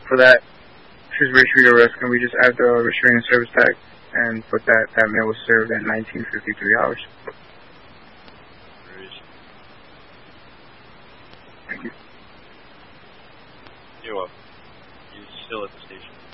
for that, his restraining arrest, can we just add the restraining service tag and put that mail was served at 19:53 hours? Thank you. You're welcome. He's still at the station.